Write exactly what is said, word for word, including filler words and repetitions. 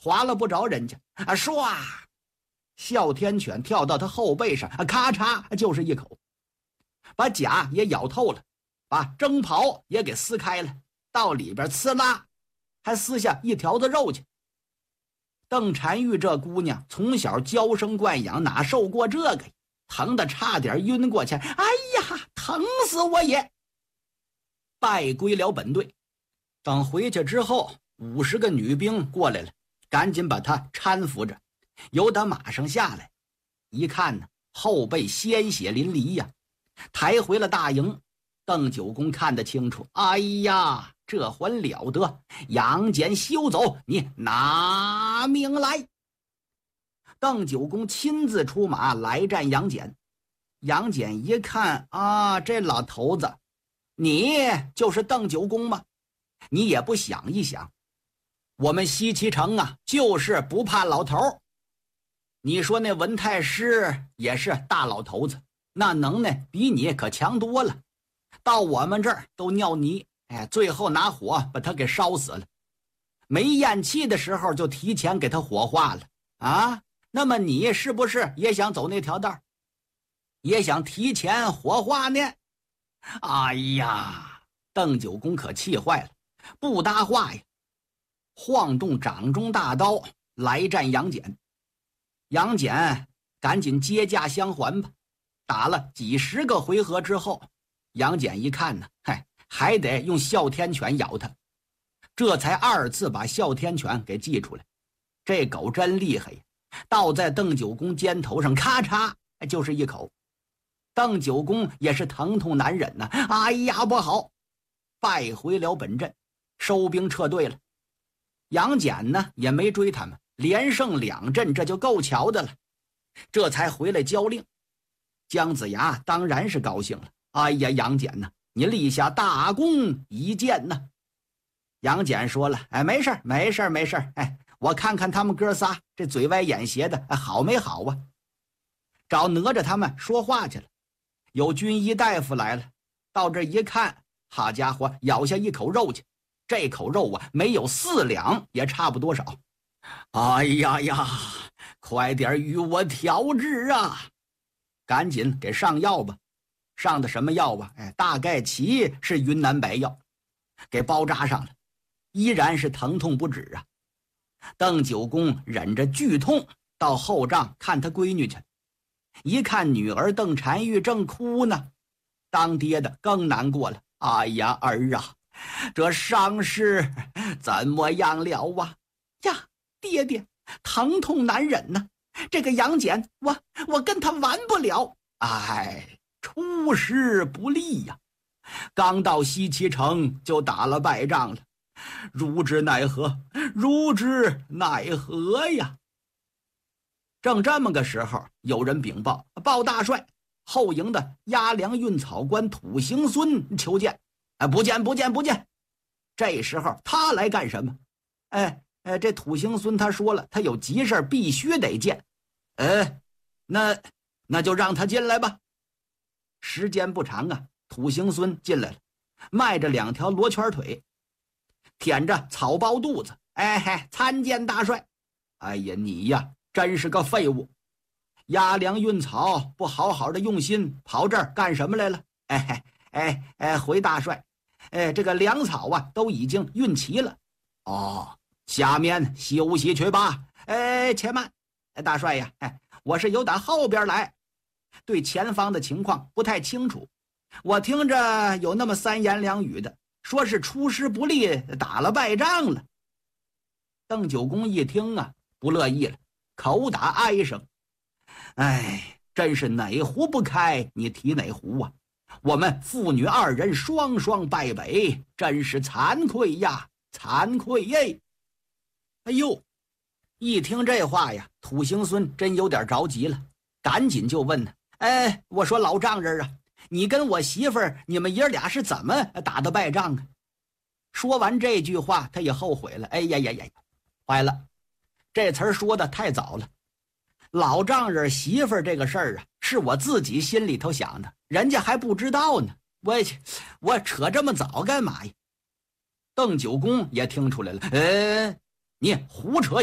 划了不着人家啊！唰，哮天犬跳到他后背上，啊，咔嚓就是一口，把甲也咬透了，把征袍也给撕开了，到里边呲啦，还撕下一条子肉去。邓婵玉这姑娘从小娇生惯养，哪受过这个，疼得差点晕过去。哎呀，疼死我也！败归了本队。等回去之后，五十个女兵过来了，赶紧把他搀扶着，由他马上下来。一看呢，后背鲜血淋漓呀，抬回了大营。邓九公看得清楚，哎呀，这还了得！杨戬休走，你拿命来！邓九公亲自出马来战杨戬。杨戬一看啊，这老头子，你就是邓九公吗？你也不想一想，我们西岐城啊，就是不怕老头。你说那文太师也是大老头子，那能耐比你可强多了，到我们这儿都尿泥，哎，最后拿火把他给烧死了。没咽气的时候就提前给他火化了啊！那么你是不是也想走那条道，也想提前火化呢？哎呀，邓九公可气坏了，不搭话呀，晃动掌中大刀来战杨戬。杨戬赶紧接驾相还吧。打了几十个回合之后，杨戬一看呢，嗨，还得用哮天犬咬他，这才二次把哮天犬给祭出来。这狗真厉害呀，倒在邓九公肩头上，咔嚓就是一口。邓九公也是疼痛难忍呐、啊，哎呀不好，败回了本阵，收兵撤退了。杨戬呢也没追他们，连胜两阵，这就够瞧的了，这才回来交令。姜子牙当然是高兴了，哎呀，杨戬呢，你立下大功一件呢。杨戬说了，哎，没事没事没事，哎，我看看他们哥仨这嘴歪眼斜的，哎，好没好啊？找哪吒他们说话去了。有军医大夫来了，到这一看，好家伙，咬下一口肉去，这口肉啊，没有四两也差不多少。哎呀呀，快点与我调治啊！赶紧给上药吧。上的什么药啊？哎，大概其是云南白药，给包扎上了，依然是疼痛不止啊。邓九公忍着剧痛到后帐看他闺女去，一看女儿邓婵玉正哭呢，当爹的更难过了。哎呀，儿啊，这伤势怎么样了啊？呀，爹爹，疼痛难忍呢、啊。这个杨戬，我我跟他完不了。哎，出师不利呀、啊！刚到西岐城就打了败仗了，如之奈何？如之奈何呀！正这么个时候，有人禀报：报大帅，后营的押粮运草官土行孙求见。哎，不见不见不见！这时候他来干什么？哎哎，这土行孙他说了，他有急事必须得见。哎，那那就让他进来吧。时间不长啊，土行孙进来了，迈着两条罗圈腿，舔着草包肚子。哎嘿，参见大帅。哎呀，你呀真是个废物，押粮运草不好好的用心，跑这儿干什么来了？哎哎哎，回大帅，哎，这个粮草啊都已经运齐了。哦，下面休息去吧。哎，且慢，大帅呀，哎，我是由打后边来，对前方的情况不太清楚。我听着有那么三言两语的，说是出师不利，打了败仗了。邓九公一听啊，不乐意了，口打哀声。哎，真是哪壶不开你提哪壶啊！我们父女二人双双败北，真是惭愧呀，惭愧耶！哎呦，一听这话呀，土行孙真有点着急了，赶紧就问他：哎，我说老丈人啊，你跟我媳妇儿，你们爷俩是怎么打的败仗啊？说完这句话，他也后悔了。哎呀呀呀，坏了，这词儿说的太早了。老丈人媳妇儿这个事儿啊，是我自己心里头想的，人家还不知道呢。我我扯这么早干嘛呀？邓九公也听出来了，呃，你胡扯